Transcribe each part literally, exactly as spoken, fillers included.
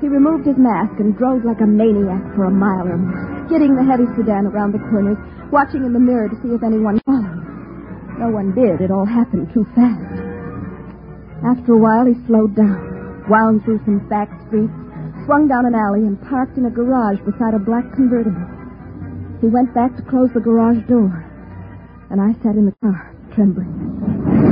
He removed his mask and drove like a maniac for a mile or more, skidding the heavy sedan around the corners, watching in the mirror to see if anyone followed. No one did. It all happened too fast. After a while, he slowed down, wound through some back streets, swung down an alley, and parked in a garage beside a black convertible. He went back to close the garage door, and I sat in the car, trembling.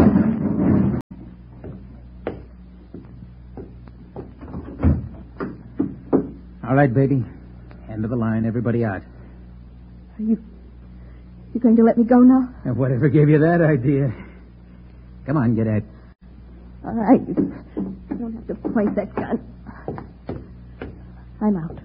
All right, baby. End of the line. Everybody out. Are you... you going to let me go now? And whatever gave you that idea? Come on, get out. All right. You don't have to point that gun. I'm out.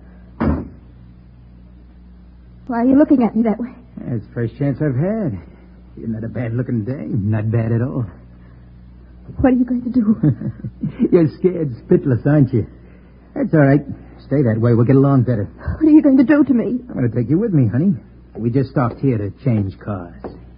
Why are you looking at me that way? That's the first chance I've had. You're not a bad-looking dame. Not bad at all. What are you going to do? You're scared spitless, aren't you? That's all right. Stay that way. We'll get along better. What are you going to do to me? I'm going to take you with me, honey. We just stopped here to change cars.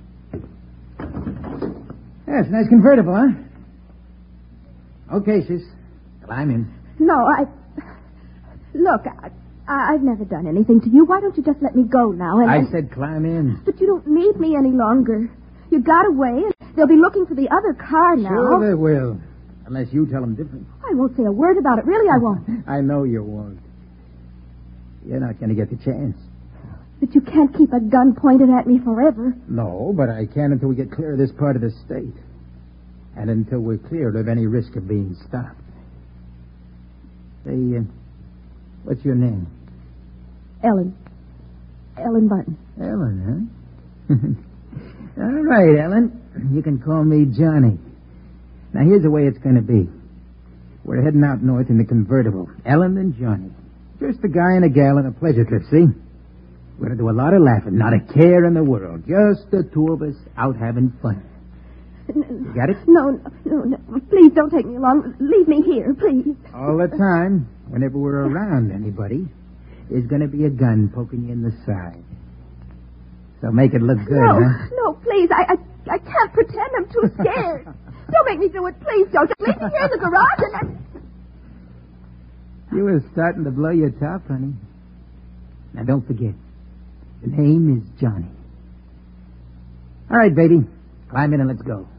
Yeah, it's a nice convertible, huh? Okay, sis. Climb in. No, I... Look, I, I, I've never done anything to you. Why don't you just let me go now? And I and... said climb in. But you don't need me any longer. You got away, and they'll be looking for the other car now. Sure they will. Unless you tell them different. I won't say a word about it. Really, I won't. I know you won't. You're not going to get the chance. But you can't keep a gun pointed at me forever. No, but I can until we get clear of this part of the state. And until we're cleared of any risk of being stopped. Say, uh, what's your name? Ellen. Ellen Barton. Ellen, huh? All right, Ellen. You can call me Johnny. Now, here's the way it's going to be. We're heading out north in the convertible. Ellen and Johnny. Just a guy and a gal on a pleasure trip, see? We're going to do a lot of laughing. Not a care in the world. Just the two of us out having fun. You got it? No, no, no, no. Please don't take me along. Leave me here, please. All the time, whenever we're around anybody, there's going to be a gun poking you in the side. So make it look good, no, huh? No, please. I, I, I can't pretend I'm too scared. Don't make me do it, please. Don't. Just leave me here in the garage and then... You were starting to blow your top, honey. Now, don't forget. The name is Johnny. All right, baby. Climb in and let's go.